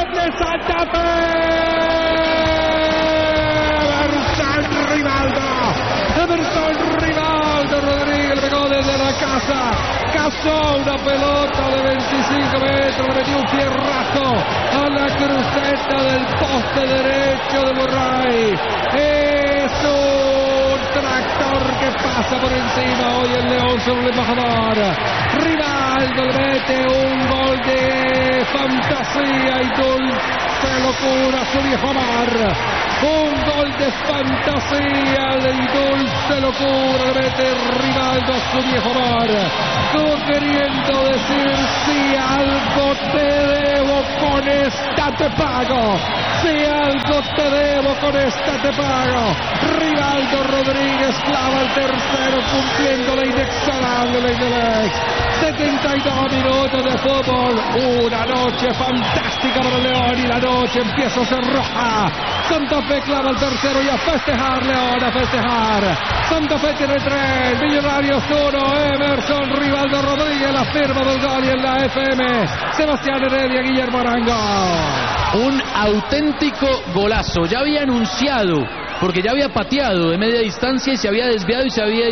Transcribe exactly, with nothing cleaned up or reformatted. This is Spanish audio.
de Santa Fe. Emerson Rivaldo. Emerson Rivaldo Rodríguez pegó desde la casa. Cazó una pelota de veinticinco metros, le metió un fierrazo a la cruceta del poste derecho de Murray. Es un tractor que pasa por encima hoy el León sobre el embajador. Rivaldo le mete un gol de fantasía y dulce locura a su viejo amar. Un gol de fantasía y dulce locura le mete Rivaldo a su viejo amar. Como queriendo decir, si algo te debo, con esta te pago. Si algo te debo, con esta te pago. Rivaldo Rodríguez clava el tercero, cumpliendo la inexorable ley de Lex. setenta y dos minutos de fútbol. Una noche fantástica para León y la noche empieza a ser roja. Santa Fe clava el tercero y a festejar, León, a festejar. Santa Fe tiene tres, Millonarios uno, Emerson Rivaldo Rodríguez, la firma del gol y en la F M, Sebastián Heredia, Guillermo Arango. Un auténtico golazo. Ya había anunciado, porque ya había pateado de media distancia y se había desviado y se había